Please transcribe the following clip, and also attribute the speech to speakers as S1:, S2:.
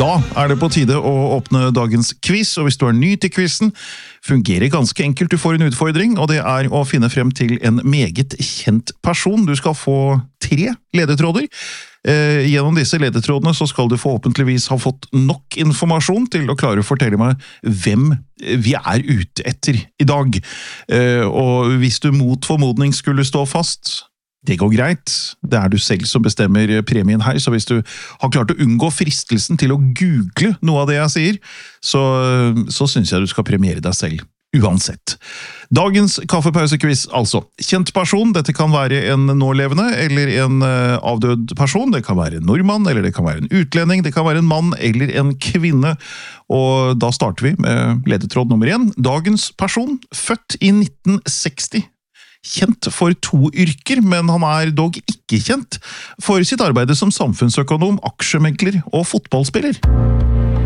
S1: Da det på tide å åpne dagens quiz, og hvis du ny til quizen, fungerer ganske enkelt. Du får en utfordring, og det å finne frem til en meget kjent person. Du skal få 3 ledetråder. Gjennom disse ledetrådene så skal du forhåpentligvis ha fått nok informasjon til å klare å fortelle meg hvem vi ute etter i dag. Og hvis du mot formodning skulle stå fast, det går greit. Det du selv som bestemmer premien her, så hvis du har klart å unngå fristelsen til å google noe av det jeg sier, så synes jeg du skal premiere deg selv, uansett. Dagens kaffepausequiz, altså. Kjent person, dette kan være en nålevende eller en avdød person, det kan være en nordmann, eller det kan være en utlending, det kan være en mann eller en kvinne, og da starter vi med ledetråd nummer 1. Dagens person, født i 1960. Kjent for 2 yrker, men han dog ikke kjent for sitt arbeid som samfunnsøkonom, aksjemegler og fotballspiller.